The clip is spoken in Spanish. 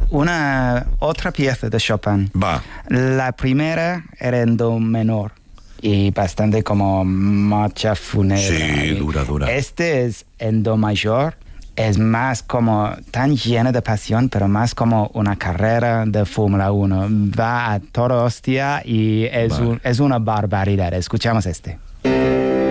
una otra pieza de Chopin. Va. La primera era en do menor y bastante como marcha fúnebre. Sí, dura. Este es en do mayor. Es más como tan llena de pasión, pero más como una carrera de Fórmula 1. Va a toda hostia y es una barbaridad. Escuchamos este.